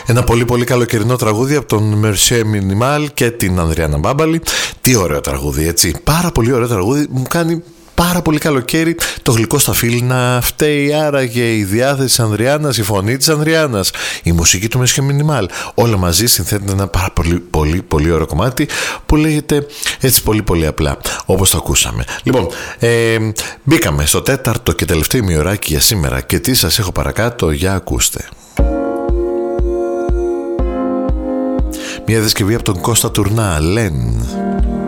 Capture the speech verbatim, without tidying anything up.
Ένα πολύ πολύ καλοκαιρινό τραγούδι από τον Μερσέ Μινιμάλ και την Ανδριάννα Μπάμπαλη. Τι ωραίο τραγούδι, έτσι. Πάρα πολύ ωραίο τραγούδι. Μου κάνει πάρα πολύ καλοκαίρι το γλυκό στα φύλλα φταίει άραγε η διάθεση της Ανδριάννας, η φωνή της Ανδριάννας, η μουσική του Μερσέ Μινιμάλ. Όλα μαζί συνθέτουν ένα πάρα πολύ πολύ πολύ ωραίο κομμάτι που λέγεται έτσι πολύ πολύ απλά, όπως το ακούσαμε. Λοιπόν, ε, μπήκαμε στο τέταρτο και τελευταίο ημιωράκι για σήμερα και τι σας έχω παρακάτω, για ακούστε. Μια διασκευή από τον Κώστα Τουρνά, Λεν.